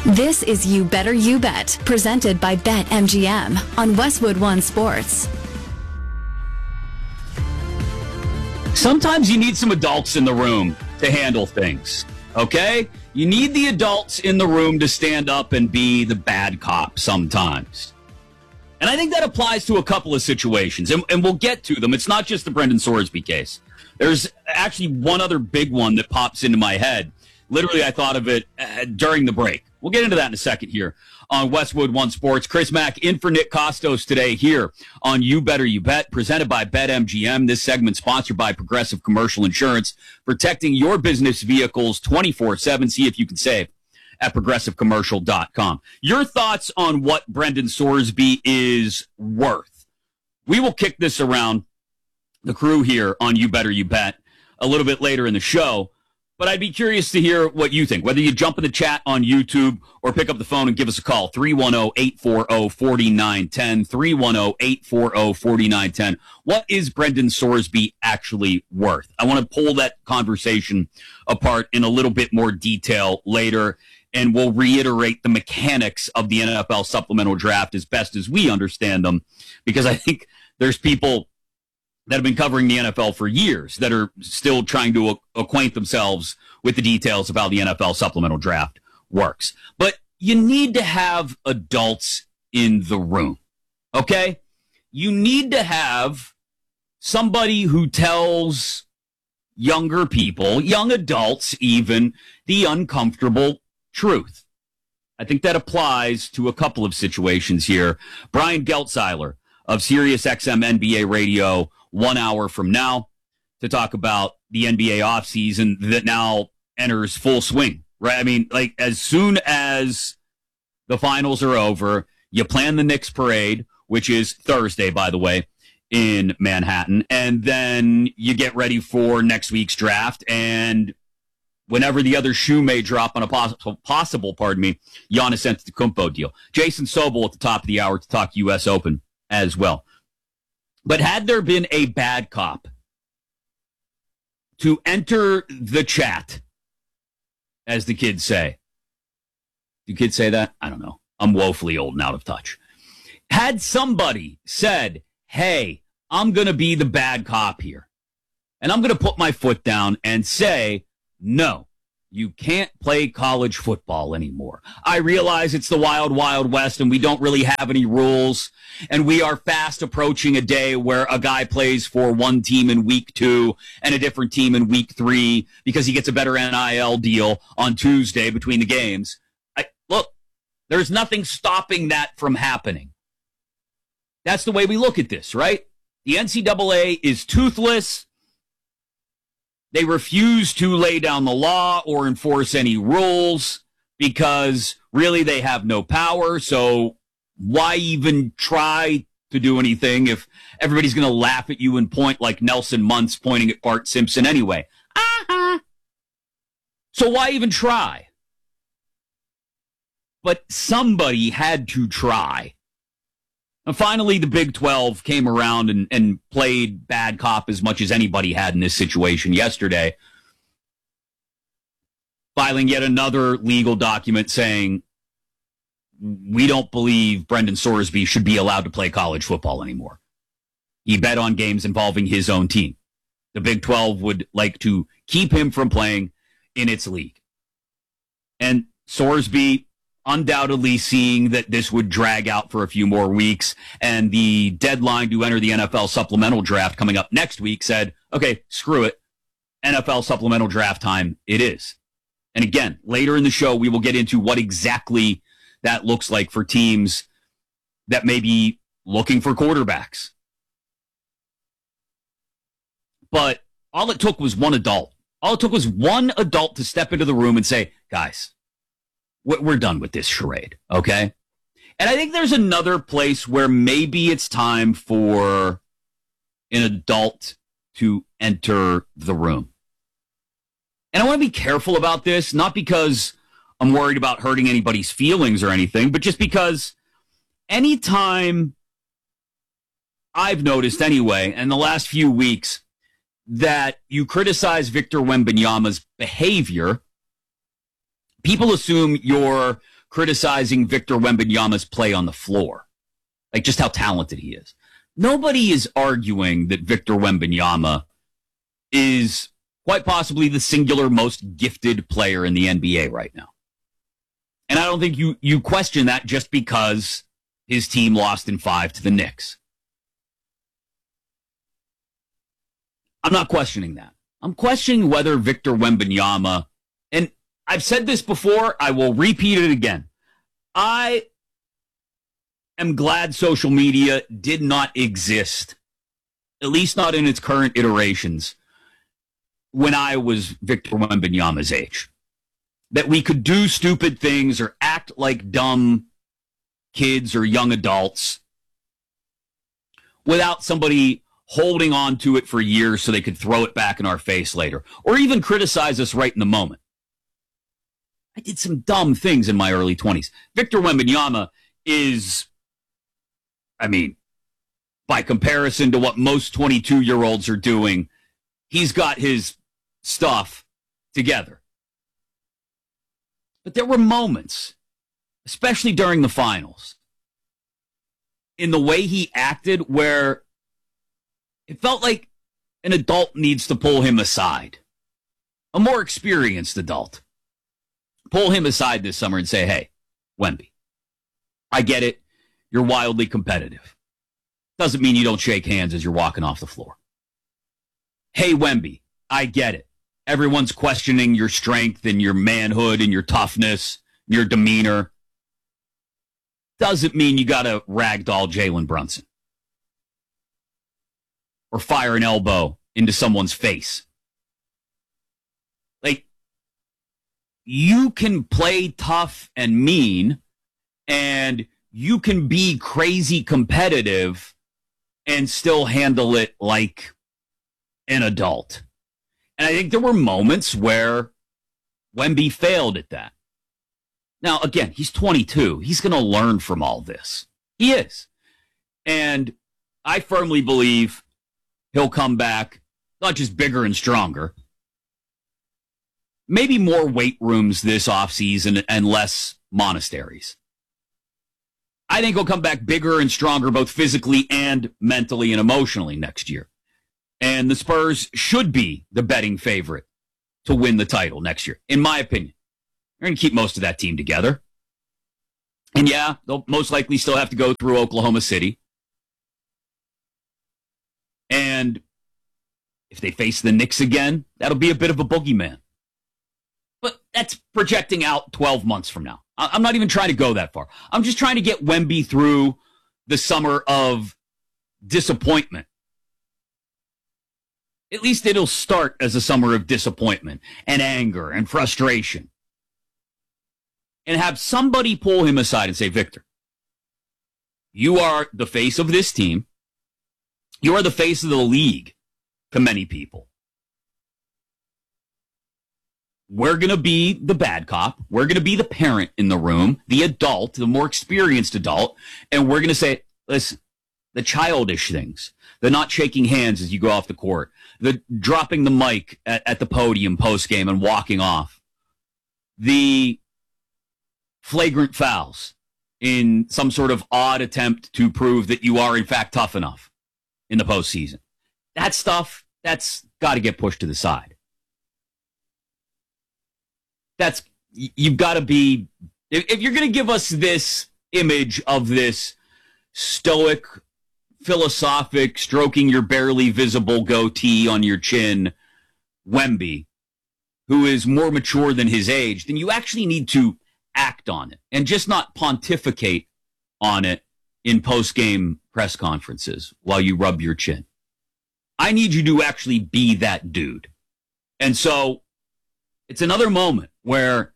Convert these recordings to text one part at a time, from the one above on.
This is You Better You Bet, presented by BetMGM on Westwood One Sports. Sometimes you need some adults in the room to handle things, okay? You need the adults in the room to stand up and be the bad cop sometimes. And I think that applies to a couple of situations, and we'll get to them. It's not just the Brendan Sorsby case. There's actually one other big one that pops into my head. Literally, I thought of it during the break. We'll get into that in a second here on Westwood One Sports. Chris Mack in for Nick Costos today here on You Better You Bet, presented by BetMGM. This segment sponsored by Progressive Commercial Insurance, protecting your business vehicles 24/7. See if you can save at progressivecommercial.com. Your thoughts on what Brendan Sorsby is worth. We will kick this around the crew here on You Better You Bet a little bit later in the show. But I'd be curious to hear what you think, whether you jump in the chat on YouTube or pick up the phone and give us a call, 310-840-4910, 310-840-4910. What is Brendan Sorsby actually worth? I want to pull that conversation apart in a little bit more detail later, and we'll reiterate the mechanics of the NFL supplemental draft as best as we understand them, because I think there's people that have been covering the NFL for years that are still trying to acquaint themselves with the details of how the NFL supplemental draft works. But you need to have adults in the room, okay? You need to have somebody who tells younger people, young adults even, the uncomfortable truth. I think that applies to a couple of situations here. Brian Geltzeiler of SiriusXM NBA Radio 1 hour from now to talk about the NBA offseason that now enters full swing, right? I mean, like, as soon as the finals are over, you plan the Knicks parade, which is Thursday, by the way, in Manhattan, and then you get ready for next week's draft, and whenever the other shoe may drop on a possible Giannis Antetokounmpo deal. Jason Sobel at the top of the hour to talk U.S. Open as well. But had there been a bad cop to enter the chat, as the kids say? Do kids say that? I don't know. I'm woefully old and out of touch. Had somebody said, hey, I'm going to be the bad cop here, and I'm going to put my foot down and say, no, you can't play college football anymore. I realize it's the wild, wild west, and we don't really have any rules. And we are fast approaching a day where a guy plays for one team in week 2 and a different team in week 3 because he gets a better NIL deal on Tuesday between the games. Look, there's nothing stopping that from happening. That's the way we look at this, right? The NCAA is toothless. They refuse to lay down the law or enforce any rules because really they have no power. So why even try to do anything if everybody's going to laugh at you and point like Nelson Muntz pointing at Bart Simpson anyway? So why even try? But somebody had to try. And finally, the Big 12 came around and played bad cop as much as anybody had in this situation yesterday, filing yet another legal document saying, we don't believe Brendan Sorsby should be allowed to play college football anymore. He bet on games involving his own team. The Big 12 would like to keep him from playing in its league. And Sorsby, undoubtedly seeing that this would drag out for a few more weeks, and the deadline to enter the NFL supplemental draft coming up next week, said, okay, screw it. NFL supplemental draft time it is. And again, later in the show, we will get into what exactly that looks like for teams that may be looking for quarterbacks. But all it took was one adult. All it took was one adult to step into the room and say, guys, we're done with this charade, okay? And I think there's another place where maybe it's time for an adult to enter the room. And I want to be careful about this, not because I'm worried about hurting anybody's feelings or anything, but just because anytime I've noticed anyway, in the last few weeks, that you criticize Victor Wembanyama's behavior, people assume you're criticizing Victor Wembanyama's play on the floor, like just how talented he is. Nobody is arguing that Victor Wembanyama is quite possibly the singular most gifted player in the NBA right now. And I don't think you question that just because his team lost in 5 to the Knicks. I'm not questioning that. I'm questioning whether Victor Wembanyama, and I've said this before, I will repeat it again. I am glad social media did not exist, at least not in its current iterations, when I was Victor Wembanyama's age. That we could do stupid things or act like dumb kids or young adults without somebody holding on to it for years so they could throw it back in our face later, or even criticize us right in the moment. I did some dumb things in my early 20s. Victor Wembanyama is, I mean, by comparison to what most 22-year-olds are doing, he's got his stuff together. But there were moments, especially during the finals, in the way he acted where it felt like an adult needs to pull him aside. A more experienced adult. Pull him aside this summer and say, hey, Wemby, I get it. You're wildly competitive. Doesn't mean you don't shake hands as you're walking off the floor. Hey, Wemby, I get it. Everyone's questioning your strength and your manhood and your toughness, your demeanor. Doesn't mean you got to ragdoll Jalen Brunson. Or fire an elbow into someone's face. Like, you can play tough and mean, and you can be crazy competitive and still handle it like an adult. And I think there were moments where Wemby failed at that. Now, again, he's 22. He's going to learn from all this. He is. And I firmly believe he'll come back, not just bigger and stronger, maybe more weight rooms this offseason and less monasteries. I think he'll come back bigger and stronger, both physically and mentally and emotionally next year. And the Spurs should be the betting favorite to win the title next year, in my opinion. They're going to keep most of that team together. And yeah, they'll most likely still have to go through Oklahoma City. And if they face the Knicks again, that'll be a bit of a boogeyman. But that's projecting out 12 months from now. I'm not even trying to go that far. I'm just trying to get Wemby through the summer of disappointment. At least it'll start as a summer of disappointment and anger and frustration. And have somebody pull him aside and say, Victor, you are the face of this team. You are the face of the league to many people. We're going to be the bad cop. We're going to be the parent in the room, the adult, the more experienced adult. And we're going to say, listen, the childish things, the not shaking hands as you go off the court, the dropping the mic at the podium post-game and walking off, the flagrant fouls in some sort of odd attempt to prove that you are in fact tough enough in the postseason. That stuff, that's got to get pushed to the side. You've got to be, if you're going to give us this image of this stoic, philosophic, stroking your barely visible goatee on your chin, Wemby, who is more mature than his age, then you actually need to act on it and just not pontificate on it in post-game press conferences while you rub your chin. I need you to actually be that dude. And so it's another moment where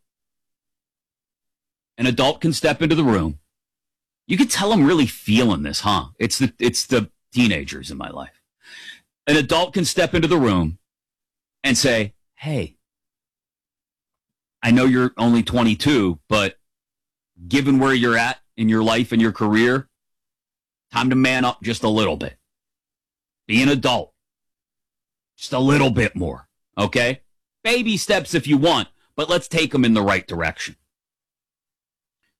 an adult can step into the room. You can tell I'm really feeling this, huh? It's the teenagers in my life. An adult can step into the room and say, hey, I know you're only 22, but given where you're at in your life and your career, time to man up just a little bit. Be an adult. Just a little bit more, okay? Baby steps if you want, but let's take them in the right direction.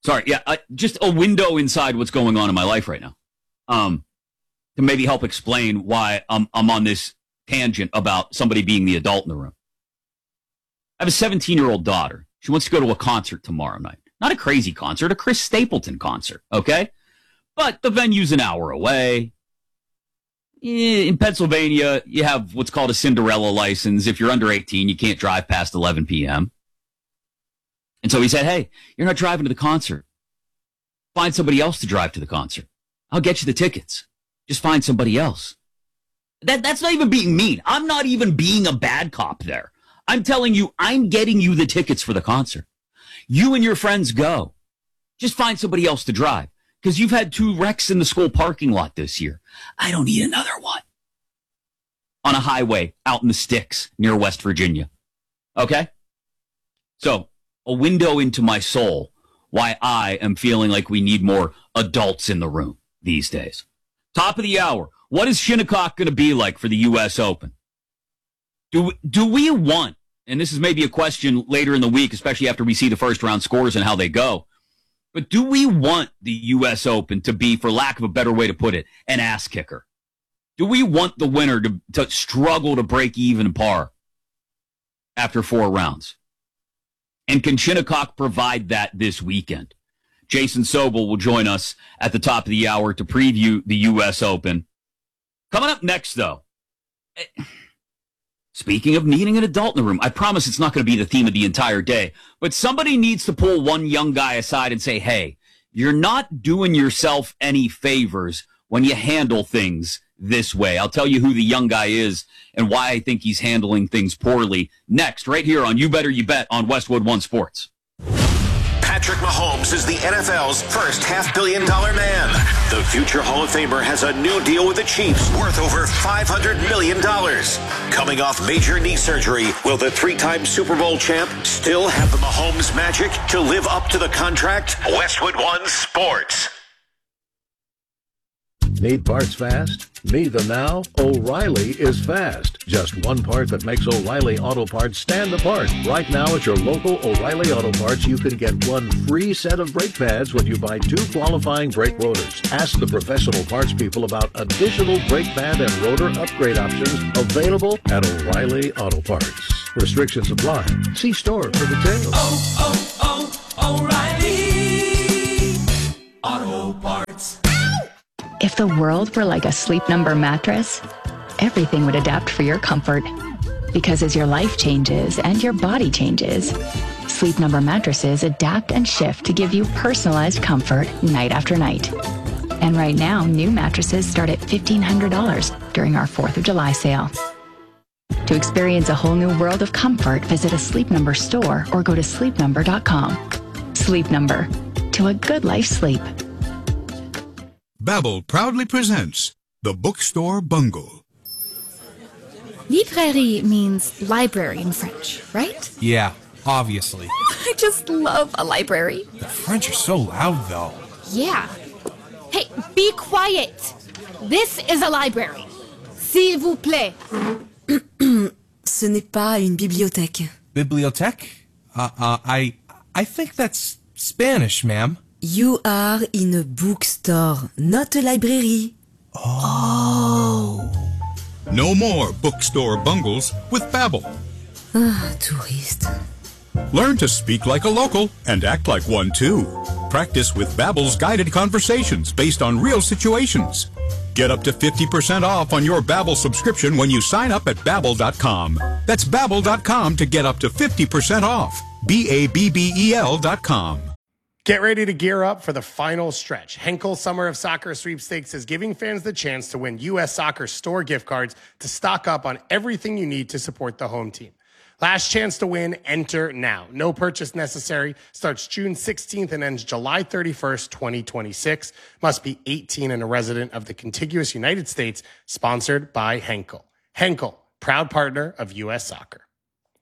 Sorry, yeah, just a window inside what's going on in my life right now. To maybe help explain why I'm on this tangent about somebody being the adult in the room. I have a 17-year-old daughter. She wants to go to a concert tomorrow night. Not a crazy concert, a Chris Stapleton concert, okay? But the venue's an hour away. In Pennsylvania, you have what's called a Cinderella license. If you're under 18, you can't drive past 11 p.m. And so he said, hey, you're not driving to the concert. Find somebody else to drive to the concert. I'll get you the tickets. Just find somebody else. That's not even being mean. I'm not even being a bad cop there. I'm telling you, I'm getting you the tickets for the concert. You and your friends go. Just find somebody else to drive. Because you've had 2 wrecks in the school parking lot this year. I don't need another one. On a highway out in the sticks near West Virginia. Okay? So, a window into my soul, why I am feeling like we need more adults in the room these days. Top of the hour. What is Shinnecock going to be like for the U.S. Open? Do we want, and this is maybe a question later in the week, especially after we see the first round scores and how they go, but do we want the U.S. Open to be, for lack of a better way to put it, an ass kicker? Do we want the winner to struggle to break even par after 4 rounds? And can Shinnecock provide that this weekend? Jason Sobel will join us at the top of the hour to preview the U.S. Open. Coming up next, though, speaking of needing an adult in the room, I promise it's not going to be the theme of the entire day, but somebody needs to pull one young guy aside and say, hey, you're not doing yourself any favors when you handle things this way. I'll tell you who the young guy is and why I think he's handling things poorly next, right here on You Better You Bet on Westwood One Sports. Patrick Mahomes is the NFL's first $500 million man. The future Hall of Famer has a new deal with the Chiefs worth over $500 million. Coming off major knee surgery, will the 3-time Super Bowl champ still have the Mahomes magic to live up to the contract? Westwood One Sports. Need parts fast? Need them now? O'Reilly is fast. Just one part that makes O'Reilly Auto Parts stand apart. Right now at your local O'Reilly Auto Parts, you can get 1 free set of brake pads when you buy 2 qualifying brake rotors. Ask the professional parts people about additional brake pad and rotor upgrade options available at O'Reilly Auto Parts. Restrictions apply. See store for details. O'Reilly Auto Parts. If the world were like a Sleep Number mattress, everything would adapt for your comfort. Because as your life changes and your body changes, Sleep Number mattresses adapt and shift to give you personalized comfort night after night. And right now, new mattresses start at $1,500 during our 4th of July sale. To experience a whole new world of comfort, visit a Sleep Number store or go to sleepnumber.com. Sleep Number. To a good life sleep. Babbel proudly presents The Bookstore Bungle. Librairie means library in French, right? Yeah, obviously. I just love a library. The French are so loud, though. Yeah. Hey, be quiet. This is a library. S'il vous plaît. Ce n'est pas une bibliothèque. Bibliothèque? I think that's Spanish, ma'am. You are in a bookstore, not a library. Oh. No more bookstore bungles with Babbel. Touriste. Learn to speak like a local and act like one too. Practice with Babbel's guided conversations based on real situations. Get up to 50% off on your Babbel subscription when you sign up at Babbel.com. That's Babbel.com to get up to 50% off. Babbel.com. Get ready to gear up for the final stretch. Henkel Summer of Soccer Sweepstakes is giving fans the chance to win U.S. Soccer store gift cards to stock up on everything you need to support the home team. Last chance to win, enter now. No purchase necessary. Starts June 16th and ends July 31st, 2026. Must be 18 and a resident of the contiguous United States. Sponsored by Henkel. Henkel, proud partner of U.S. Soccer.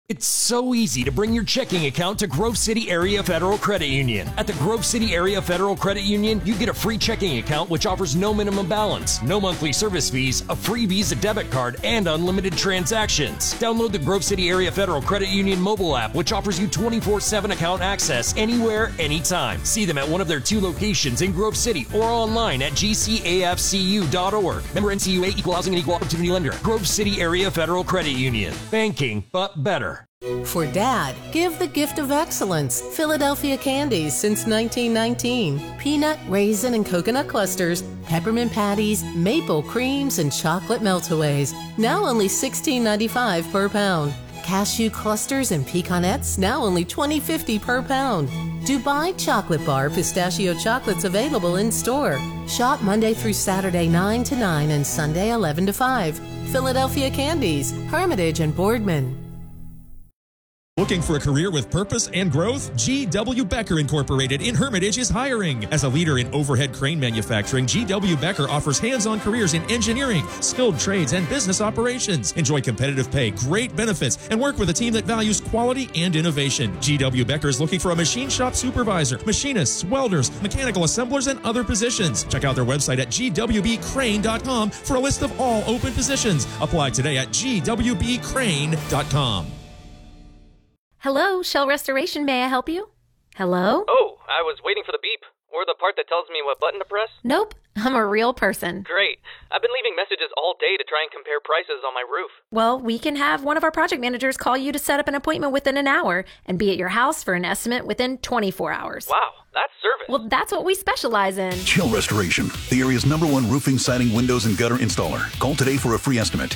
It's so easy to bring your checking account to Grove City Area Federal Credit Union. At the Grove City Area Federal Credit Union, you get a free checking account which offers no minimum balance, no monthly service fees, a free Visa debit card, and unlimited transactions. Download the Grove City Area Federal Credit Union mobile app, which offers you 24/7 account access anywhere, anytime. See them at one of their 2 locations in Grove City or online at gcafcu.org. Member NCUA, Equal Housing and Equal Opportunity Lender. Grove City Area Federal Credit Union. Banking, but better. For Dad, give the gift of excellence. Philadelphia Candies since 1919. Peanut, raisin, and coconut clusters, peppermint patties, maple creams, and chocolate meltaways. Now only $16.95 per pound. Cashew clusters and pecanettes, now only $20.50 per pound. Dubai Chocolate Bar pistachio chocolates available in store. Shop Monday through Saturday 9 to 9 and Sunday 11 to 5. Philadelphia Candies, Hermitage and Boardman. Looking for a career with purpose and growth? G.W. Becker Incorporated in Hermitage is hiring. As a leader in overhead crane manufacturing, G.W. Becker offers hands-on careers in engineering, skilled trades, and business operations. Enjoy competitive pay, great benefits, and work with a team that values quality and innovation. G.W. Becker is looking for a machine shop supervisor, machinists, welders, mechanical assemblers, and other positions. Check out their website at gwbcrane.com for a list of all open positions. Apply today at gwbcrane.com. Hello, Shell Restoration. May I help you? Hello? Oh, I was waiting for the beep. Or the part that tells me what button to press. Nope, I'm a real person. Great. I've been leaving messages all day to try and compare prices on my roof. Well, we can have one of our project managers call you to set up an appointment within an hour and be at your house for an estimate within 24 hours. Wow, that's service. Well, that's what we specialize in. Shell Restoration, the area's #1 roofing, siding, windows, and gutter installer. Call today for a free estimate,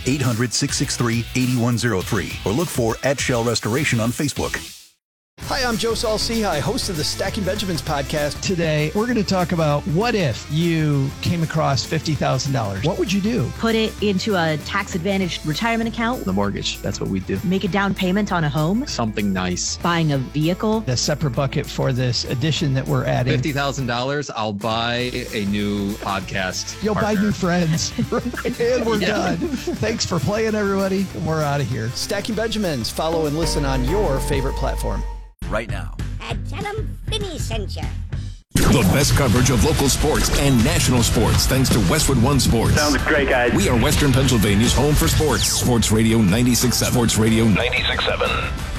800-663-8103, or look for @Shell Restoration on Facebook. Hi, I'm Joe Saul-Sehy, host of the Stacking Benjamins podcast. Today, we're going to talk about what if you came across $50,000. What would you do? Put it into a tax-advantaged retirement account. The mortgage, that's what we do. Make a down payment on a home. Something nice. Buying a vehicle. A separate bucket for this addition that we're adding. $50,000, I'll buy a new podcast You'll partner. buy new friends. And we're done. Thanks for playing, everybody. And we're out of here. Stacking Benjamins. Follow and listen on your favorite platform. Right now. Tell them Finney sent you. The best coverage of local sports and national sports thanks to Westwood One Sports. Sounds great, guys. We are Western Pennsylvania's home for sports. Sports Radio 96.7. Sports Radio 96.7.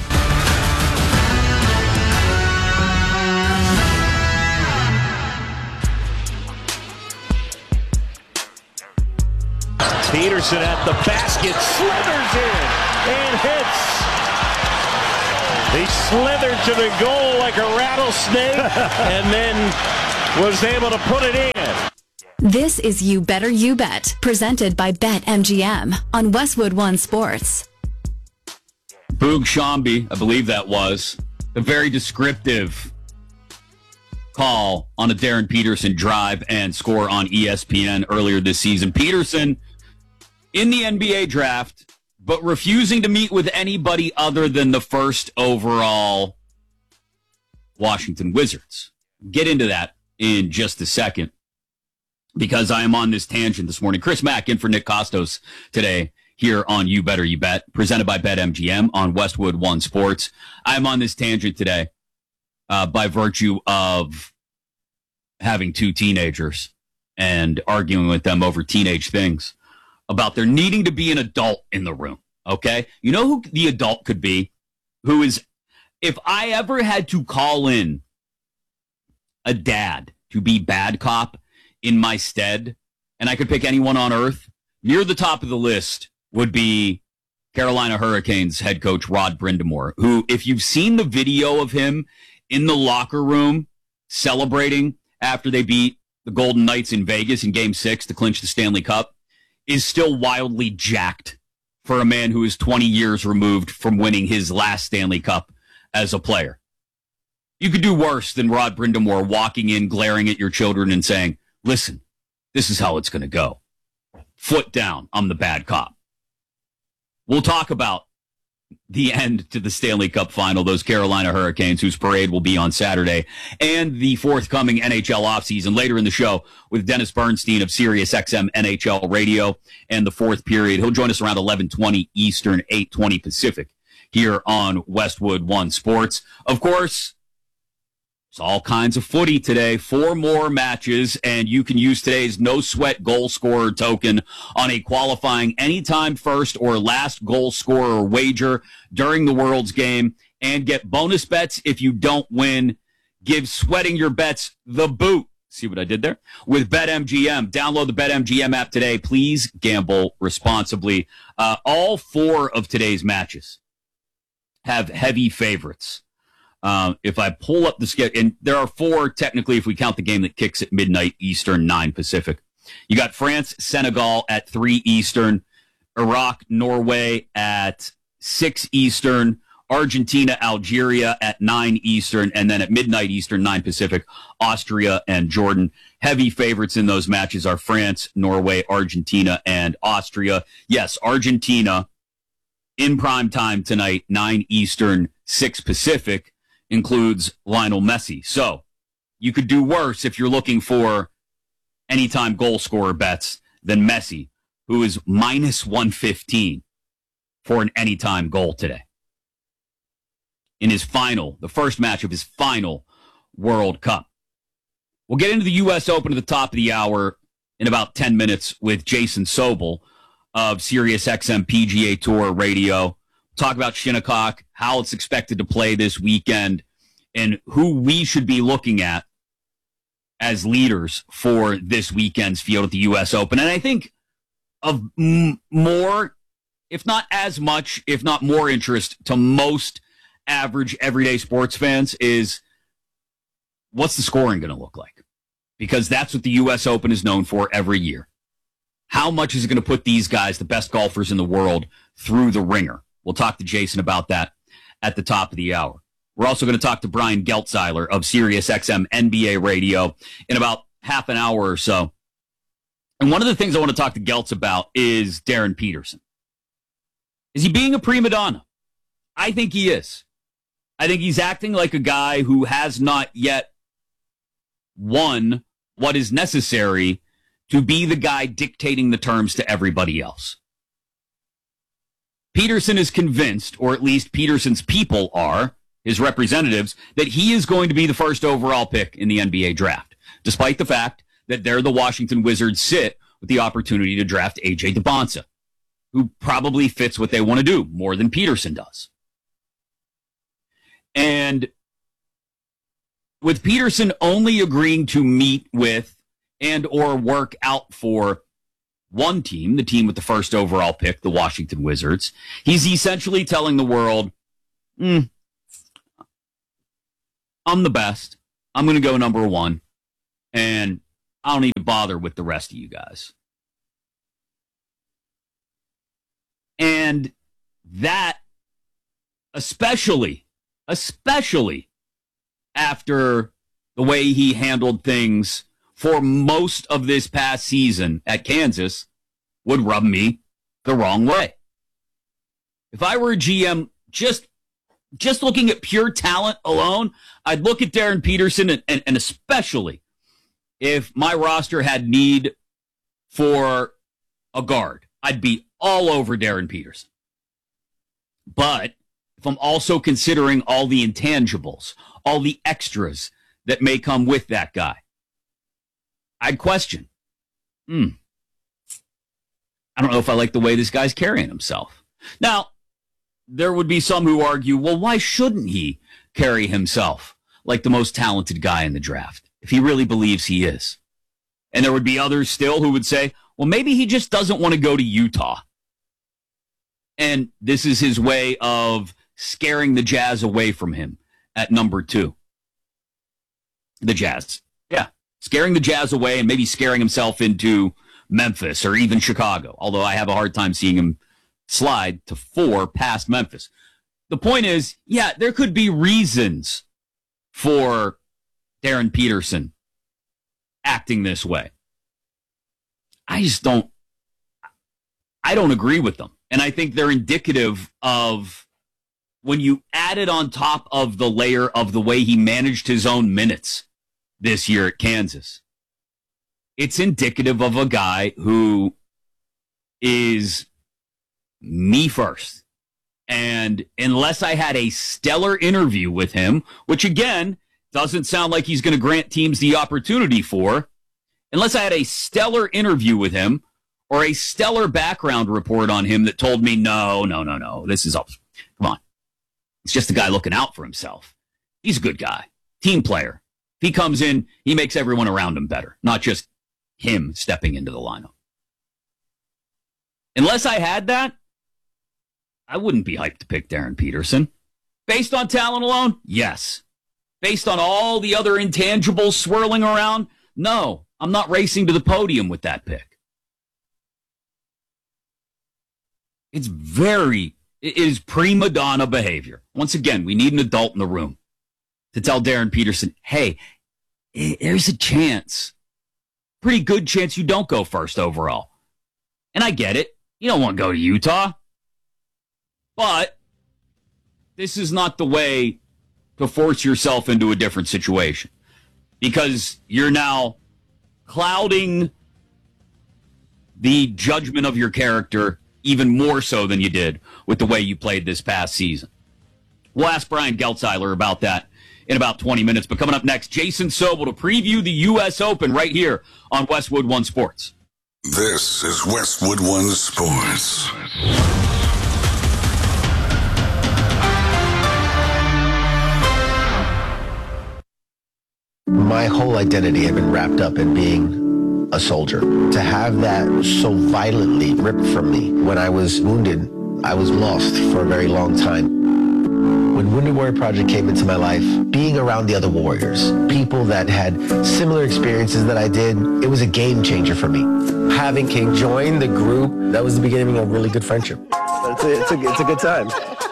Peterson at the basket, slithers in and hits. He slithered to the goal like a rattlesnake and then was able to put it in. This is You Better You Bet, presented by BetMGM on Westwood One Sports. Boog Shambi, I believe that was, a very descriptive call on a Darren Peterson drive and score on ESPN earlier this season. Peterson in the NBA draft, but refusing to meet with anybody other than the first overall Washington Wizards. Get into that in just a second, because I am on this tangent this morning. Chris Mack in for Nick Costos today here on You Better You Bet, presented by BetMGM on Westwood One Sports. I'm on this tangent today by virtue of having 2 teenagers and arguing with them over teenage things, about there needing to be an adult in the room, okay? You know who the adult could be? Who is, if I ever had to call in a dad to be bad cop in my stead, and I could pick anyone on earth, near the top of the list would be Carolina Hurricanes head coach Rod Brind'Amour, who, if you've seen the video of him in the locker room celebrating after they beat the Golden Knights in Vegas in Game 6 to clinch the Stanley Cup, is still wildly jacked for a man who is 20 years removed from winning his last Stanley Cup as a player. You could do worse than Rod Brind'Amour walking in, glaring at your children and saying, listen, this is how it's going to go. Foot down, I'm the bad cop. We'll talk about the end to the Stanley Cup final, those Carolina Hurricanes, whose parade will be on Saturday, and the forthcoming NHL offseason later in the show with Dennis Bernstein of SiriusXM NHL Radio and the fourth period. He'll join us around 11:20 Eastern, 8:20 Pacific here on Westwood One Sports. Of course, there's all kinds of footy today. 4 more matches, and you can use today's no-sweat goal scorer token on a qualifying anytime first or last goal scorer wager during the World's game and get bonus bets if you don't win. Give sweating your bets the boot. See what I did there? With BetMGM. Download the BetMGM app today. Please gamble responsibly. All 4 of today's matches have heavy favorites. If I pull up the schedule, and there are 4 technically if we count the game that kicks at midnight Eastern, 9 Pacific. You got France, Senegal at 3 Eastern, Iraq, Norway at 6 Eastern, Argentina, Algeria at 9 Eastern, and then at midnight Eastern, 9 Pacific, Austria and Jordan. Heavy favorites in those matches are France, Norway, Argentina, and Austria. Yes, Argentina in prime time tonight, 9 Eastern, 6 Pacific, includes Lionel Messi. So you could do worse if you're looking for anytime goal scorer bets than Messi, who is minus 115 for an anytime goal today. In his final, the first match of his final World Cup. We'll get into the U.S. Open at the top of the hour in about 10 minutes with Jason Sobel of SiriusXM PGA Tour Radio. Talk about Shinnecock, how it's expected to play this weekend, and who we should be looking at as leaders for this weekend's field at the U.S. Open. And I think of more, if not as much, if not more interest to most average everyday sports fans is what's the scoring going to look like? Because that's what the U.S. Open is known for every year. How much is it going to put these guys, the best golfers in the world, through the ringer? We'll talk to Jason about that at the top of the hour. We're also going to talk to Brian Geltzeiler of SiriusXM NBA Radio in about half an hour or so. And one of the things I want to talk to Geltz about is Darren Peterson. Is he being a prima donna? I think he is. I think he's acting like a guy who has not yet won what is necessary to be the guy dictating the terms to everybody else. Peterson is convinced, or at least Peterson's people are, his representatives, that he is going to be the first overall pick in the NBA draft, despite the fact that there the Washington Wizards sit with the opportunity to draft A.J. DeBonsa, who probably fits what they want to do more than Peterson does. And with Peterson only agreeing to meet with and or work out for one team, the team with the first overall pick, the Washington Wizards, he's essentially telling the world, I'm the best. I'm going to go number 1, and I don't need to bother with the rest of you guys. And that, especially after the way he handled things for most of this past season at Kansas, would rub me the wrong way. If I were a GM, just looking at pure talent alone, I'd look at Darren Peterson, and especially if my roster had need for a guard, I'd be all over Darren Peterson. But if I'm also considering all the intangibles, all the extras that may come with that guy, I'd question, I don't know if I like the way this guy's carrying himself. Now, there would be some who argue, well, why shouldn't he carry himself like the most talented guy in the draft if he really believes he is? And there would be others still who would say, well, maybe he just doesn't want to go to Utah. And this is his way of scaring the Jazz away from him at number 2. The Jazz. Yeah. Scaring the Jazz away and maybe scaring himself into Memphis or even Chicago, although I have a hard time seeing him slide to 4 past Memphis. The point is, yeah, there could be reasons for Darren Peterson acting this way. I don't agree with them. And I think they're indicative of when you add it on top of the layer of the way he managed his own minutes this year at Kansas. It's indicative of a guy who is me first And unless I had a stellar interview with him, which again, doesn't sound like he's going to grant teams the opportunity for, unless I had a stellar interview with him or a stellar background report on him that told me, no, this is up. Come on. It's just a guy looking out for himself. He's a good guy, team player. If he comes in, he makes everyone around him better, not just him stepping into the lineup. Unless I had that, I wouldn't be hyped to pick Darren Peterson. Based on talent alone, yes. Based on all the other intangibles swirling around, no. I'm not racing to the podium with that pick. It is prima donna behavior. Once again, we need an adult in the room to tell Darren Peterson, hey, there's a chance, pretty good chance you don't go first overall. And I get it. You don't want to go to Utah. But this is not the way to force yourself into a different situation, because you're now clouding the judgment of your character even more so than you did with the way you played this past season. We'll ask Brian Geltzeiler about that in about 20 minutes. But coming up next, Jason Sobel to preview the U.S. Open right here on Westwood One Sports. This is Westwood One Sports. My whole identity had been wrapped up in being a soldier. To have that so violently ripped from me when I was wounded, I was lost for a very long time. When Wounded Warrior Project came into my life, being around the other warriors, people that had similar experiences that I did, it was a game changer for me. Having King join the group, that was the beginning of a really good friendship. It's a good time.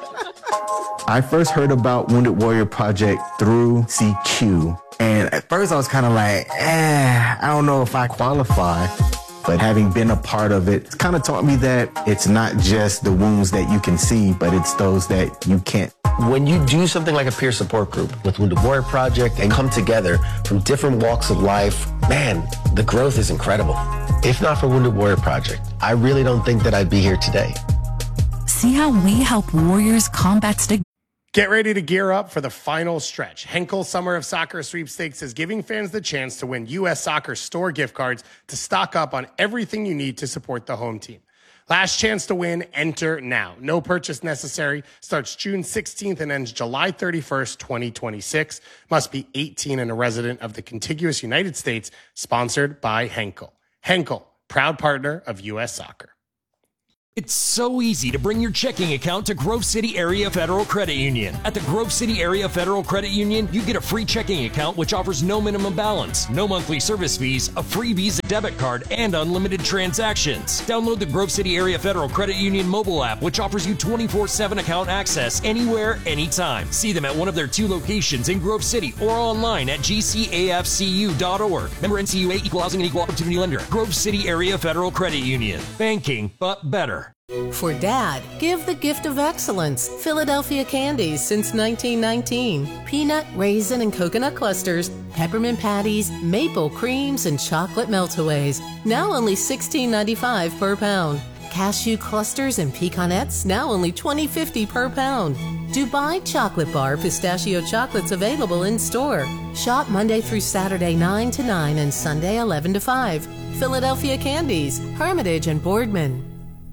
I first heard about Wounded Warrior Project through CQ. And at first I was kind of like, I don't know if I qualify. But having been a part of it, it's kind of taught me that it's not just the wounds that you can see, but it's those that you can't. When you do something like a peer support group with Wounded Warrior Project and come together from different walks of life, man, the growth is incredible. If not for Wounded Warrior Project, I really don't think that I'd be here today. See how we help warriors combat stigma. Get ready to gear up for the final stretch. Henkel Summer of Soccer Sweepstakes is giving fans the chance to win U.S. Soccer store gift cards to stock up on everything you need to support the home team. Last chance to win, enter now. No purchase necessary. Starts June 16th and ends July 31st, 2026. Must be 18 and a resident of the contiguous United States. Sponsored by Henkel. Henkel, proud partner of U.S. Soccer. It's so easy to bring your checking account to Grove City Area Federal Credit Union. At the Grove City Area Federal Credit Union, you get a free checking account which offers no minimum balance, no monthly service fees, a free Visa debit card, and unlimited transactions. Download the Grove City Area Federal Credit Union mobile app, which offers you 24/7 account access anywhere, anytime. See them at one of their 2 locations in Grove City or online at gcafcu.org. Member NCUA, Equal Housing and Equal Opportunity Lender. Grove City Area Federal Credit Union. Banking, but better. For Dad, give the gift of excellence. Philadelphia Candies since 1919. Peanut, raisin, and coconut clusters, peppermint patties, maple creams, and chocolate meltaways. Now only $16.95 per pound. Cashew clusters and pecanettes, now only $20.50 per pound. Dubai Chocolate Bar pistachio chocolates available in store. Shop Monday through Saturday 9 to 9 and Sunday 11 to 5. Philadelphia Candies, Hermitage and Boardman.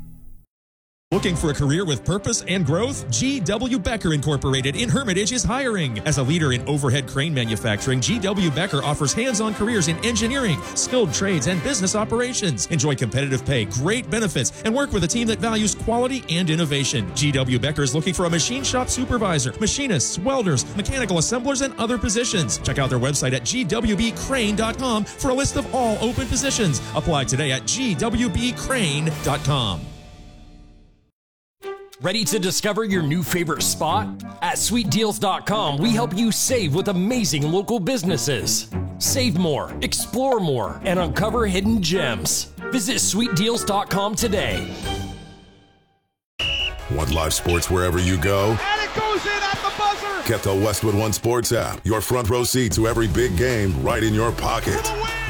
Looking for a career with purpose and growth? G.W. Becker Incorporated in Hermitage is hiring. As a leader in overhead crane manufacturing, G.W. Becker offers hands-on careers in engineering, skilled trades, and business operations. Enjoy competitive pay, great benefits, and work with a team that values quality and innovation. G.W. Becker is looking for a machine shop supervisor, machinists, welders, mechanical assemblers, and other positions. Check out their website at gwbcrane.com for a list of all open positions. Apply today at gwbcrane.com. Ready to discover your new favorite spot? At SweetDeals.com, we help you save with amazing local businesses. Save more, explore more, and uncover hidden gems. Visit SweetDeals.com today. Want live sports wherever you go? And it goes in at the buzzer! Get the Westwood One Sports app. Your front row seat to every big game right in your pocket.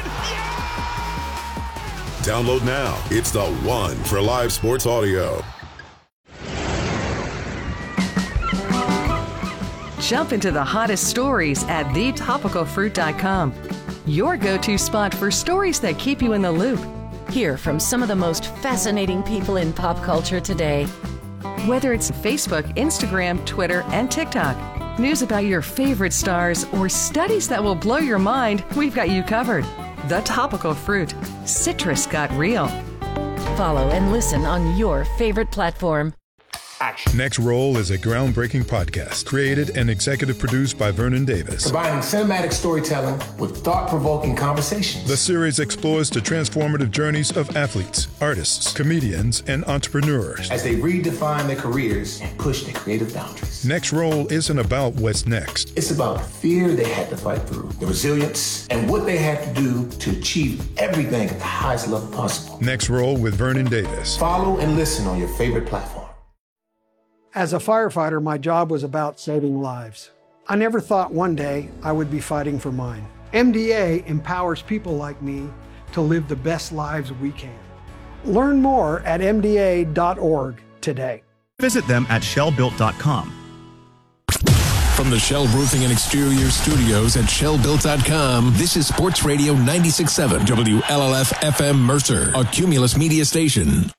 Download now. It's the one for live sports audio. Jump into the hottest stories at thetopicalfruit.com. Your go-to spot for stories that keep you in the loop. Hear from some of the most fascinating people in pop culture today. Whether it's Facebook, Instagram, Twitter, and TikTok, news about your favorite stars, or studies that will blow your mind, we've got you covered. The Topical Fruit. Citrus got real. Follow and listen on your favorite platform. Next Roll is a groundbreaking podcast created and executive produced by Vernon Davis. Combining cinematic storytelling with thought-provoking conversations. The series explores the transformative journeys of athletes, artists, comedians, and entrepreneurs as they redefine their careers and push their creative boundaries. Next Roll isn't about what's next. It's about the fear they had to fight through, the resilience, and what they had to do to achieve everything at the highest level possible. Next Roll with Vernon Davis. Follow and listen on your favorite platform. As a firefighter, my job was about saving lives. I never thought one day I would be fighting for mine. MDA empowers people like me to live the best lives we can. Learn more at MDA.org today. Visit them at shellbuilt.com. From the Shell Roofing and Exterior Studios at shellbuilt.com, this is Sports Radio 96.7 WLLF FM Mercer, a Cumulus media station.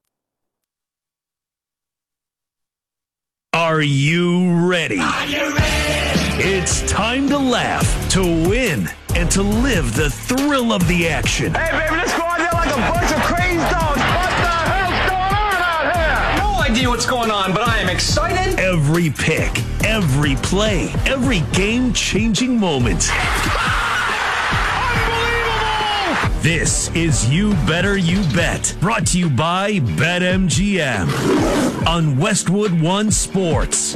Are you ready? Are you ready? It's time to laugh, to win, and to live the thrill of the action. Hey, baby, let's go out there like a bunch of crazy dogs. What the hell's going on out here? No idea what's going on, but I am excited. Every pick, every play, every game-changing moment. This is You Better You Bet, brought to you by BetMGM on Westwood One Sports.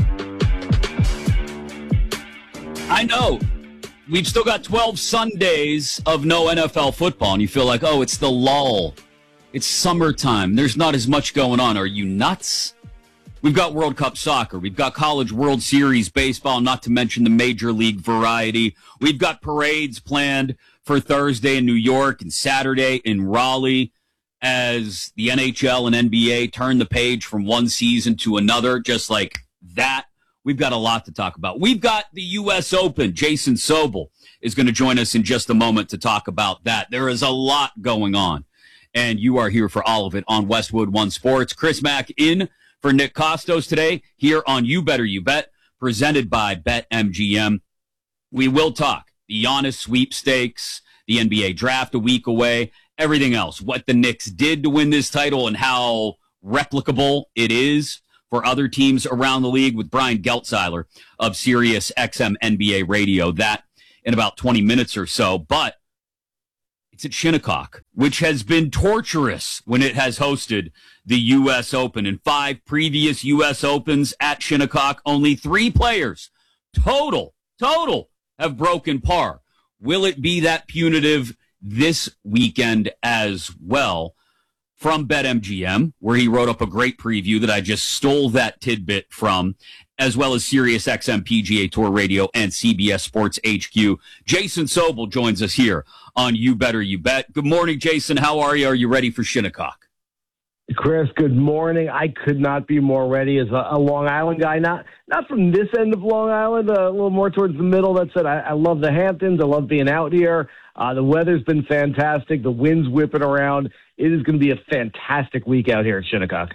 I know we've still got 12 Sundays of no NFL football, and you feel like, oh, it's the lull. It's summertime. There's not as much going on. Are you nuts? We've got World Cup soccer. We've got College World Series baseball, not to mention the Major League variety. We've got parades planned for Thursday in New York and Saturday in Raleigh as the NHL and NBA turn the page from one season to another, just like that. We've got a lot to talk about. We've got the U.S. Open. Jason Sobel is going to join us in just a moment to talk about that. There is a lot going on, and you are here for all of it on Westwood One Sports. Chris Mack in for Nick Costos today here on You Better You Bet, presented by BetMGM. We will talk the Giannis sweepstakes, the NBA draft a week away, everything else, what the Knicks did to win this title and how replicable it is for other teams around the league with Brian Geltzeiler of Sirius XM NBA Radio. That in about 20 minutes or so. But it's at Shinnecock, which has been torturous when it has hosted the U.S. Open. In 5 previous U.S. Opens at Shinnecock, only 3 players total have broken par. Will it be that punitive this weekend as well? From BetMGM, where he wrote up a great preview that I just stole that tidbit from, as well as Sirius XM PGA Tour Radio and CBS Sports HQ. Jason Sobel joins us here on You Better You Bet. Good morning, Jason. How are you? Are you ready for Shinnecock? Chris, good morning. I could not be more ready as a Long Island guy. Not from this end of Long Island, a little more towards the middle. That said, I love the Hamptons. I love being out here. The weather's been fantastic. The wind's whipping around. It is going to be a fantastic week out here at Shinnecock.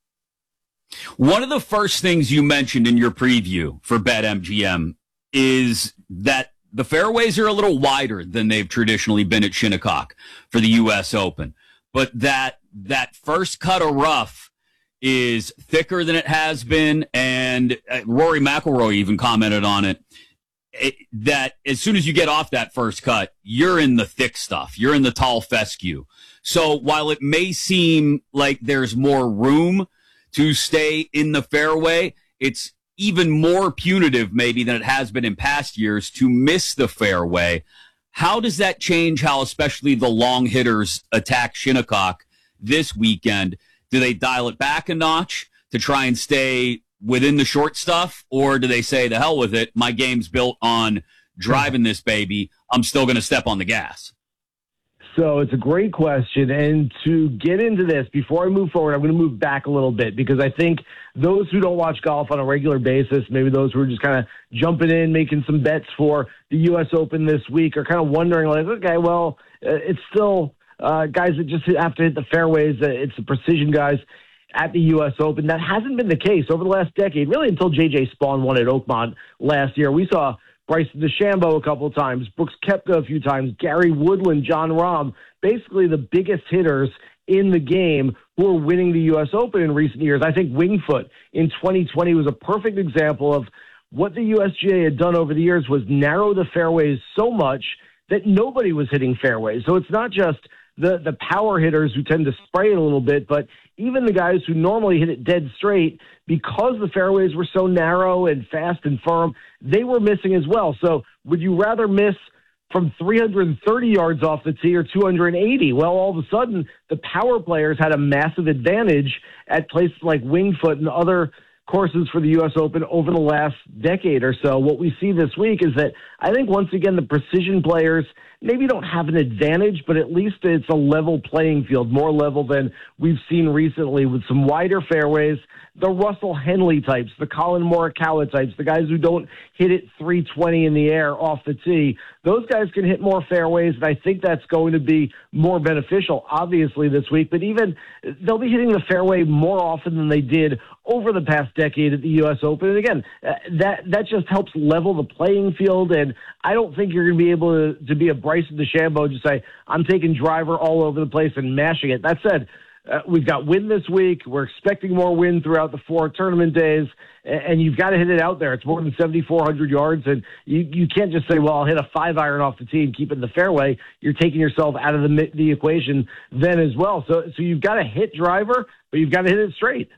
One of the first things you mentioned in your preview for BetMGM is that the fairways are a little wider than they've traditionally been at Shinnecock for the U.S. Open, but that first cut of rough is thicker than it has been, and Rory McIlroy even commented on it, that as soon as you get off that first cut, you're in the thick stuff. You're in the tall fescue. So while it may seem like there's more room to stay in the fairway, it's even more punitive maybe than it has been in past years to miss the fairway. How does that change how especially the long hitters attack Shinnecock this weekend? Do they dial it back a notch to try and stay within the short stuff, or do they say, the hell with it, my game's built on driving this baby, I'm still going to step on the gas? So it's a great question. And to get into this, before I move forward, I'm going to move back a little bit because I think those who don't watch golf on a regular basis, maybe those who are just kind of jumping in, making some bets for the U.S. Open this week are kind of wondering, like, okay, well, it's still guys that just have to hit the fairways. It's the precision guys at the U.S. Open. That hasn't been the case over the last decade, really until J.J. Spaun won at Oakmont last year. We saw Bryson DeChambeau a couple of times, Brooks Koepka a few times, Gary Woodland, Jon Rahm, basically the biggest hitters in the game who are winning the U.S. Open in recent years. I think Winged Foot in 2020 was a perfect example of what the USGA had done over the years was narrow the fairways so much that nobody was hitting fairways. So it's not just the power hitters who tend to spray it a little bit, but even the guys who normally hit it dead straight, because the fairways were so narrow and fast and firm, they were missing as well. So would you rather miss from 330 yards off the tee or 280? Well, all of a sudden, the power players had a massive advantage at places like Winged Foot and other courses for the U.S. Open over the last decade or so. What we see this week is that I think, once again, the precision players maybe don't have an advantage, but at least it's a level playing field, more level than we've seen recently, with some wider fairways, the Russell Henley types, the Colin Morikawa types, the guys who don't hit it 320 in the air off the tee. Those guys can hit more fairways, and I think that's going to be more beneficial, obviously, this week. But even they'll be hitting the fairway more often than they did over the past decade at the U.S. Open. And again, that just helps level the playing field, and I don't think you're going to be able to be a Bryson DeChambeau, just say, I'm taking driver all over the place and mashing it. That said, we've got wind this week. We're expecting more wind throughout the 4 tournament days, and you've got to hit it out there. It's more than 7,400 yards, and you can't just say, well, I'll hit a 5-iron off the tee and keep it in the fairway. You're taking yourself out of the equation then as well. So you've got to hit driver, but you've got to hit it straight.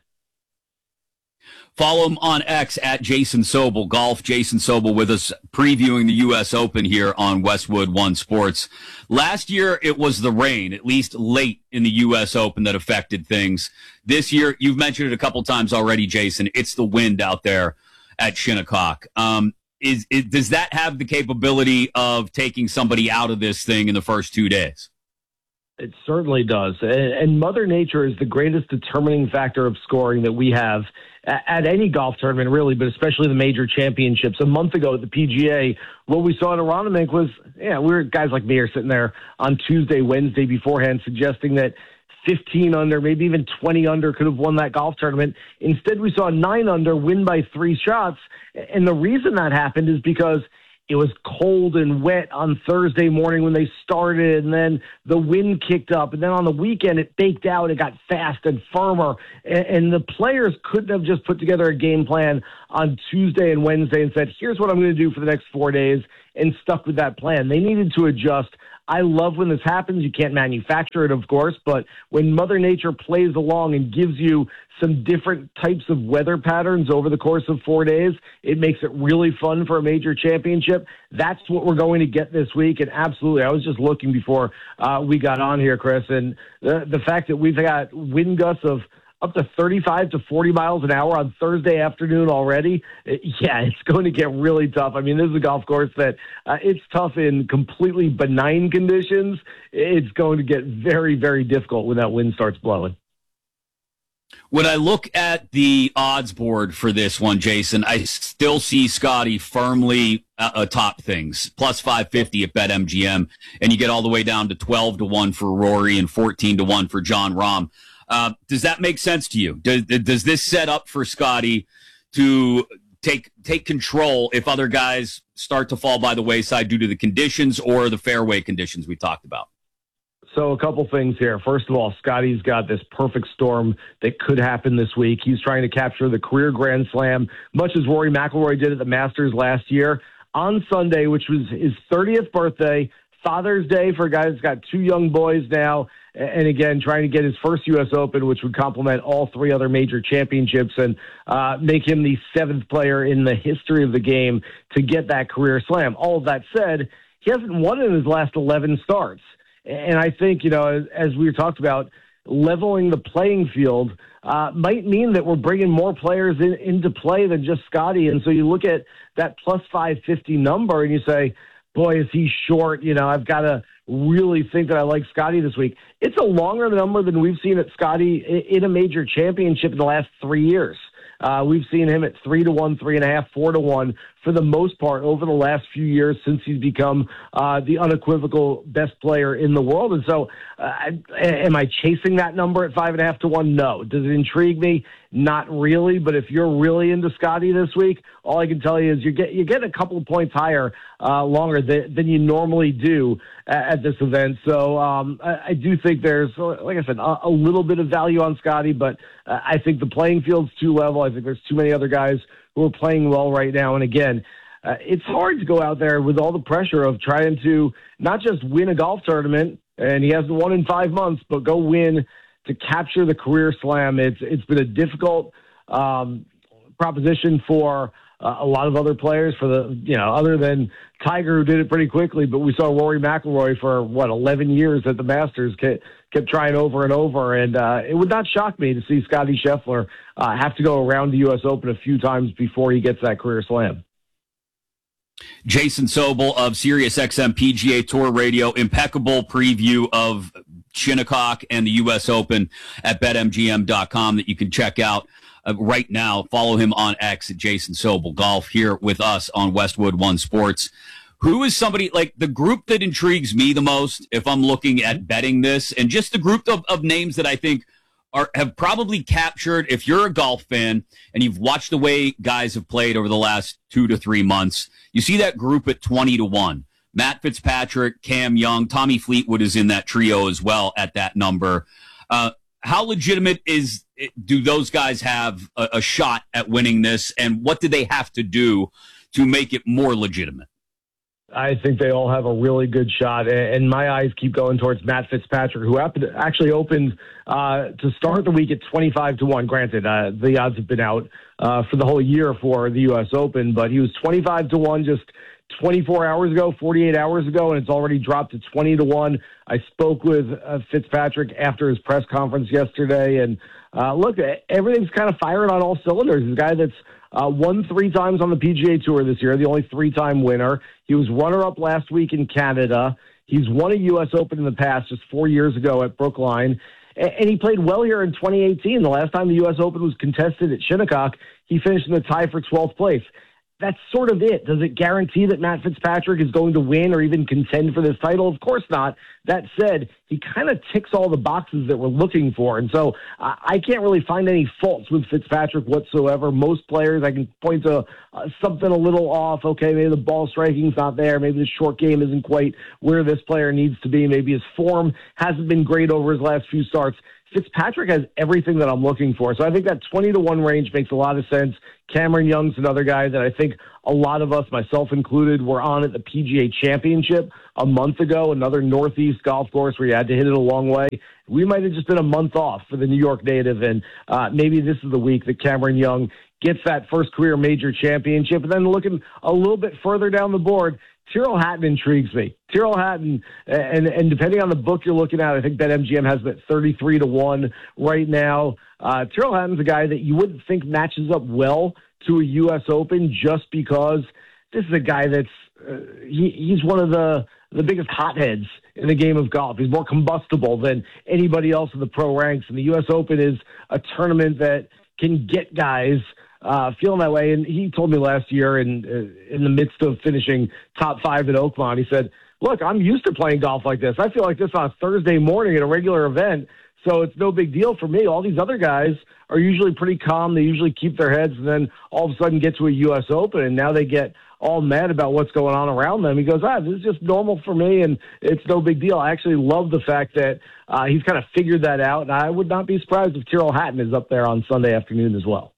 Follow him on X at Jason Sobel Golf. Jason Sobel with us previewing the U.S. Open here on Westwood One Sports. Last year, it was the rain, at least late in the U.S. Open, that affected things. This year, you've mentioned it a couple times already, Jason. It's the wind out there at Shinnecock. Does that have the capability of taking somebody out of this thing in the first 2 days? It certainly does. And Mother Nature is the greatest determining factor of scoring that we have at any golf tournament, really, but especially the major championships. A month ago at the PGA, what we saw at Aronimink was, guys like me are sitting there on Tuesday, Wednesday beforehand, suggesting that 15 under, maybe even 20 under could have won that golf tournament. Instead, we saw 9 under win by 3 shots. And the reason that happened is because it was cold and wet on Thursday morning when they started, and then the wind kicked up. And then on the weekend, it baked out. It got fast and firmer. And the players couldn't have just put together a game plan on Tuesday and Wednesday and said, here's what I'm going to do for the next 4 days, and stuck with that plan. They needed to adjust. I love when this happens. You can't manufacture it, of course, but when Mother Nature plays along and gives you some different types of weather patterns over the course of 4 days, it makes it really fun for a major championship. That's what we're going to get this week. And absolutely, I was just looking before we got on here, Chris, and the fact that we've got wind gusts of up to 35 to 40 miles an hour on Thursday afternoon already. It's going to get really tough. I mean, this is a golf course that it's tough in completely benign conditions. It's going to get very, very difficult when that wind starts blowing. When I look at the odds board for this one, Jason, I still see Scotty firmly atop things, plus 550 at BetMGM, and you get all the way down to 12-1 for Rory and 14-1 for Jon Rahm. Does that make sense to you? Does this set up for Scotty to take control if other guys start to fall by the wayside due to the conditions or the fairway conditions we talked about? So a couple things here. First of all, Scotty's got this perfect storm that could happen this week. He's trying to capture the career Grand Slam, much as Rory McIlroy did at the Masters last year. On Sunday, which was his 30th birthday, Father's Day for a guy that's got 2 young boys now, and again, trying to get his first U.S. Open, which would complement all 3 other major championships and make him the 7th player in the history of the game to get that career slam. All of that said, he hasn't won in his last 11 starts. And I think, as we talked about, leveling the playing field might mean that we're bringing more players into play than just Scotty. And so you look at that plus 550 number and you say, boy, is he short. I've got to really think that I like Scotty this week. It's a longer number than we've seen at Scotty in a major championship in the last 3 years. We've seen him at 3-1, 3.5, 4-1 for the most part over the last few years since he's become the unequivocal best player in the world. And so, am I chasing that number at 5.5 to 1? No. Does it intrigue me? Not really. But if you're really into Scotty this week, all I can tell you is you get a couple of points higher longer than you normally do at this event. So I do think there's, like I said, a little bit of value on Scotty, but I think the playing field's too level. I think there's too many other guys who are playing well right now. And again, it's hard to go out there with all the pressure of trying to not just win a golf tournament, and he hasn't won in 5 months, but go win to capture the career slam. It's been a difficult proposition for a lot of other players, for other than Tiger, who did it pretty quickly. But we saw Rory McIlroy for 11 years at the Masters kept trying over and over, and it would not shock me to see Scotty Scheffler have to go around the U.S. Open a few times before he gets that career slam. Jason Sobel of SiriusXM PGA Tour Radio, impeccable preview of Shinnecock and the U.S. Open at BetMGM.com that you can check out right now. Follow him on X at Jason Sobel Golf here with us on Westwood One Sports. Who is somebody, like the group that intrigues me the most if I'm looking at betting this, and just the group of names that I think have probably captured, if you're a golf fan and you've watched the way guys have played over the last 2 to 3 months, you see that group at 20 to 1. Matt Fitzpatrick, Cam Young, Tommy Fleetwood is in that trio as well at that number. How legitimate do those guys have a shot at winning this, and what do they have to do to make it more legitimate? I think they all have a really good shot, and my eyes keep going towards Matt Fitzpatrick, who actually opened to start the week at 25 to 1. Granted, the odds have been out for the whole year for the U.S. Open, but he was 25 to 1 just 24 hours ago, 48 hours ago, and it's already dropped to 20 to 1. I spoke with Fitzpatrick after his press conference yesterday, and look, everything's kind of firing on all cylinders. He's a guy that's won 3 times on the PGA Tour this year, the only 3-time winner. He was runner-up last week in Canada. He's won a U.S. Open in the past, just 4 years ago at Brookline. And he played well here in 2018. The last time the U.S. Open was contested at Shinnecock, he finished in the tie for 12th place. That's sort of it. Does it guarantee that Matt Fitzpatrick is going to win or even contend for this title? Of course not. That said, he kind of ticks all the boxes that we're looking for. And so I can't really find any faults with Fitzpatrick whatsoever. Most players, I can point to something a little off. Okay, maybe the ball striking's not there. Maybe the short game isn't quite where this player needs to be. Maybe his form hasn't been great over his last few starts. Fitzpatrick has everything that I'm looking for. So I think that 20 to 1 range makes a lot of sense. Cameron Young's another guy that I think a lot of us, myself included, were on at the PGA Championship a month ago, another Northeast golf course where you had to hit it a long way. We might have just been a month off for the New York native, and maybe this is the week that Cameron Young gets that first career major championship. And then looking a little bit further down the board, Tyrrell Hatton intrigues me. Tyrrell Hatton, and depending on the book you're looking at, I think BetMGM has him at 33 to 1 right now. Tyrrell Hatton's a guy that you wouldn't think matches up well to a U.S. Open just because this is a guy that's he's one of the biggest hotheads in the game of golf. He's more combustible than anybody else in the pro ranks, and the U.S. Open is a tournament that can get guys feeling that way. And he told me last year in the midst of finishing top 5 at Oakmont, he said, look, I'm used to playing golf like this. I feel like this on a Thursday morning at a regular event, so it's no big deal for me. All these other guys are usually pretty calm. They usually keep their heads and then all of a sudden get to a U.S. Open, and now they get all mad about what's going on around them. He goes, this is just normal for me, and it's no big deal. I actually love the fact that he's kind of figured that out, and I would not be surprised if Tyrrell Hatton is up there on Sunday afternoon as well.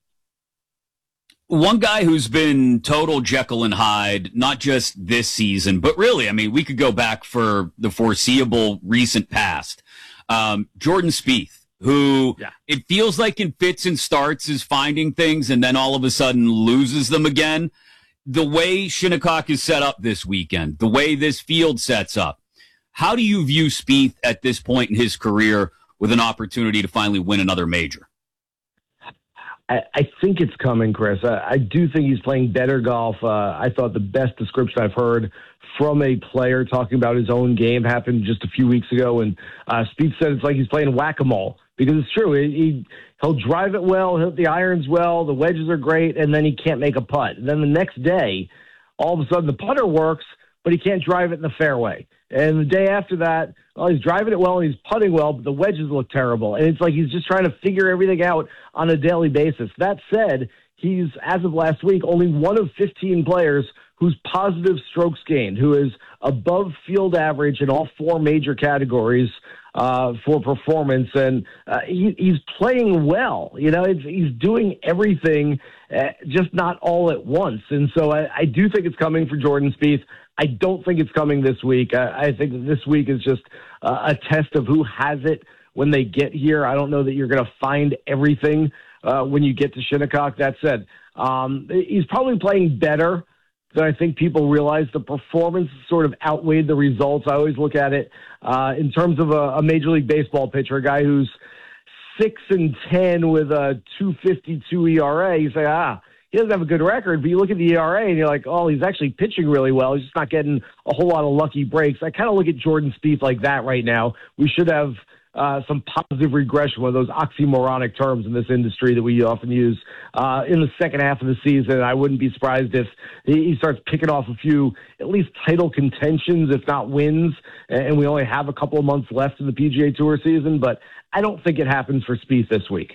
One guy who's been total Jekyll and Hyde, not just this season, but really, I mean, we could go back for the foreseeable recent past. Jordan Spieth, who it feels like in fits and starts is finding things and then all of a sudden loses them again. The way Shinnecock is set up this weekend, the way this field sets up, how do you view Spieth at this point in his career with an opportunity to finally win another major? I think it's coming, Chris. I do think he's playing better golf. I thought the best description I've heard from a player talking about his own game happened just a few weeks ago, and Spieth said it's like he's playing whack-a-mole, because it's true. He'll drive it well, he'll hit the irons well, the wedges are great, and then he can't make a putt. And then the next day, all of a sudden the putter works, but he can't drive it in the fairway. And the day after that, he's driving it well and he's putting well, but the wedges look terrible. And it's like he's just trying to figure everything out on a daily basis. That said, he's, as of last week, only one of 15 players who's positive strokes gained, who is above field average in all four major categories for performance. And he's playing well. He's doing everything, just not all at once. And so I do think it's coming for Jordan Spieth. I don't think it's coming this week. I think that this week is just a test of who has it when they get here. I don't know that you're going to find everything when you get to Shinnecock. That said, he's probably playing better than I think people realize. The performance sort of outweighed the results. I always look at it in terms of a Major League Baseball pitcher, a guy who's 6-10 with a 2.52 ERA. You say, he doesn't have a good record, but you look at the ERA and you're like, he's actually pitching really well. He's just not getting a whole lot of lucky breaks. I kind of look at Jordan Spieth like that right now. We should have some positive regression, one of those oxymoronic terms in this industry that we often use in the second half of the season. I wouldn't be surprised if he starts picking off a few, at least title contentions, if not wins, and we only have a couple of months left in the PGA Tour season, but I don't think it happens for Spieth this week.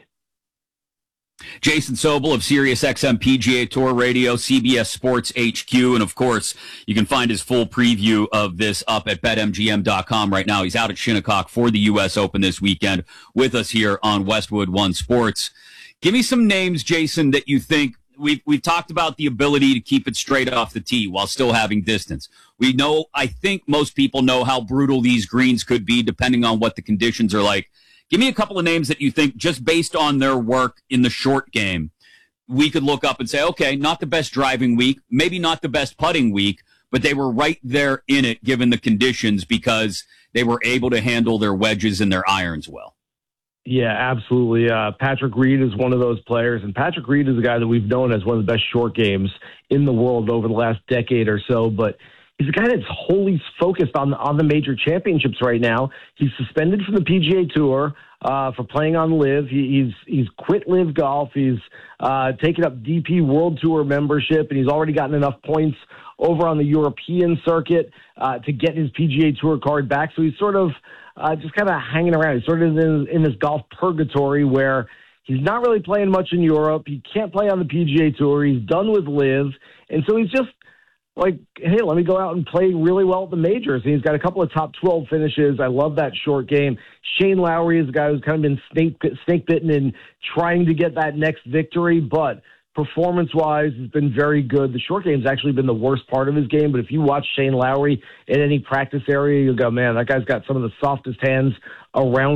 Jason Sobel of SiriusXM PGA Tour Radio, CBS Sports HQ, and of course, you can find his full preview of this up at BetMGM.com right now. He's out at Shinnecock for the U.S. Open this weekend with us here on Westwood One Sports. Give me some names, Jason, that you think we've talked about the ability to keep it straight off the tee while still having distance. I think most people know how brutal these greens could be depending on what the conditions are like. Give me a couple of names that you think, just based on their work in the short game, we could look up and say, okay, not the best driving week, maybe not the best putting week, but they were right there in it given the conditions because they were able to handle their wedges and their irons well. Yeah, absolutely. Patrick Reed is one of those players, and Patrick Reed is a guy that we've known as one of the best short games in the world over the last decade or so, but he's a guy that's wholly focused on the major championships right now. He's suspended from the PGA Tour for playing on LIV. He's quit LIV Golf. He's taken up DP World Tour membership, and he's already gotten enough points over on the European circuit to get his PGA Tour card back. So he's sort of just kind of hanging around. He's sort of in this golf purgatory where he's not really playing much in Europe. He can't play on the PGA Tour. He's done with LIV. And so he's just like, hey, let me go out and play really well at the majors. And he's got a couple of top 12 finishes. I love that short game. Shane Lowry is a guy who's kind of been snake bitten and trying to get that next victory, but performance-wise has been very good. The short game's actually been the worst part of his game, but if you watch Shane Lowry in any practice area, you'll go, man, that guy's got some of the softest hands around